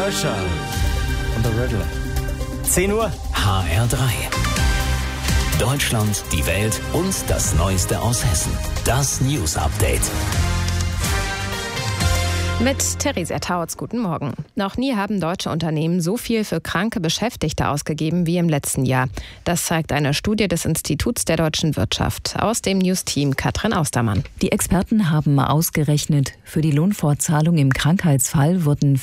Usher und The Riddle. 10 Uhr. HR3. Deutschland, die Welt und das Neueste aus Hessen. Das News Update. Mit Theresia Tautz, guten Morgen. Noch nie haben deutsche Unternehmen so viel für kranke Beschäftigte ausgegeben wie im letzten Jahr. Das zeigt eine Studie des Instituts der deutschen Wirtschaft. Aus dem News-Team Katrin Austermann. Die Experten haben ausgerechnet, für die Lohnfortzahlung im Krankheitsfall wurden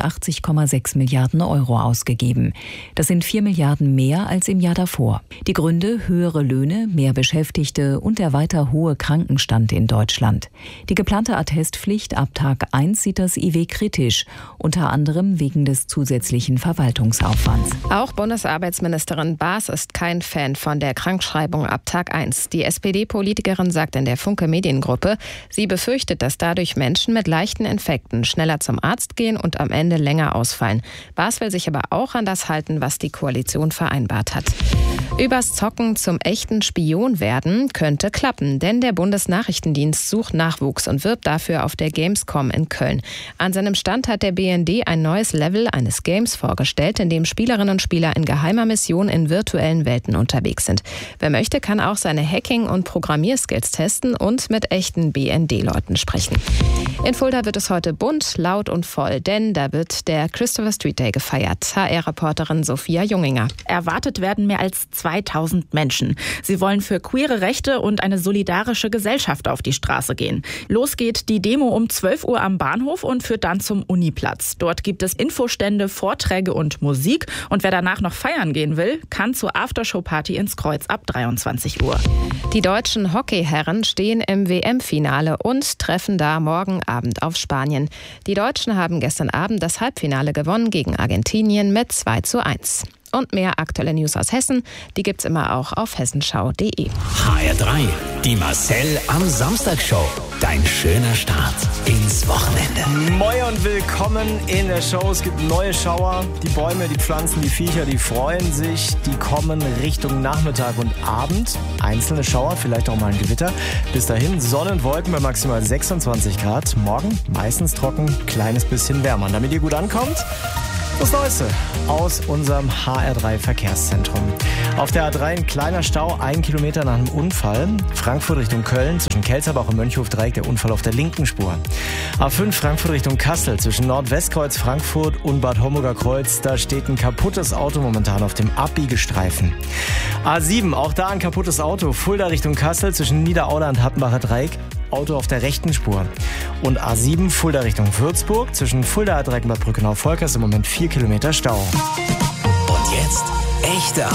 85,6 Milliarden Euro ausgegeben. Das sind 4 Milliarden mehr als im Jahr davor. Die Gründe: höhere Löhne, mehr Beschäftigte und der weiter hohe Krankenstand in Deutschland. Die geplante Attestpflicht ab Tag 1 sieht das IW kritisch, unter anderem wegen des zusätzlichen Verwaltungsaufwands. Auch Bundesarbeitsministerin Baas ist kein Fan von der Krankschreibung ab Tag 1. Die SPD-Politikerin sagt in der Funke Mediengruppe, sie befürchtet, dass dadurch Menschen mit leichten Infekten schneller zum Arzt gehen und am Ende länger ausfallen. Baas will sich aber auch an das halten, was die Koalition vereinbart hat. Übers Zocken zum echten Spion werden könnte klappen, denn der Bundesnachrichtendienst sucht Nachwuchs und wirbt dafür auf der Gamescom in Köln. An seinem Stand hat der BND ein neues Level eines Games vorgestellt, in dem Spielerinnen und Spieler in geheimer Mission in virtuellen Welten unterwegs sind. Wer möchte, kann auch seine Hacking- und Programmierskills testen und mit echten BND-Leuten sprechen. In Fulda wird es heute bunt, laut und voll, denn da wird der Christopher Street Day gefeiert. HR-Reporterin Sophia Junginger. Erwartet werden mehr als 2000 Menschen. Sie wollen für queere Rechte und eine solidarische Gesellschaft auf die Straße gehen. Los geht die Demo um 12 Uhr am Bahnhof und führt dann zum Uniplatz. Dort gibt es Infostände, Vorträge und Musik. Und wer danach noch feiern gehen will, kann zur Aftershow-Party ins Kreuz ab 23 Uhr. Die deutschen Hockeyherren stehen im WM-Finale und treffen da morgen Abend auf Spanien. Die Deutschen haben gestern Abend das Halbfinale gewonnen gegen Argentinien mit 2:1. Und mehr aktuelle News aus Hessen, die gibt's immer auch auf hessenschau.de. HR3, die Marcel am Samstag-Show. Dein schöner Start ins Wochenende. Moin und willkommen in der Show. Es gibt neue Schauer. Die Bäume, die Pflanzen, die Viecher, die freuen sich. Die kommen Richtung Nachmittag und Abend. Einzelne Schauer, vielleicht auch mal ein Gewitter. Bis dahin Sonne und Wolken bei maximal 26 Grad. Morgen meistens trocken, kleines bisschen wärmer. Und damit ihr gut ankommt, das Neueste aus unserem HR3 Verkehrszentrum. Auf der A3 ein kleiner Stau, 1 Kilometer nach einem Unfall. Frankfurt Richtung Köln, zwischen Kelzerbach und Mönchhof-Dreieck der Unfall auf der linken Spur. A5 Frankfurt Richtung Kassel, zwischen Nordwestkreuz Frankfurt und Bad Homburger Kreuz. Da steht ein kaputtes Auto momentan auf dem Abbiegestreifen. A7, auch da ein kaputtes Auto. Fulda Richtung Kassel, zwischen Niederauder und Hattenbacher Dreieck. Auto auf der rechten Spur. Und A7 Fulda Richtung Würzburg, zwischen Fulda Dreieck und Bad Brückenau-Volkers im Moment 4 Kilometer Stau. Und jetzt echte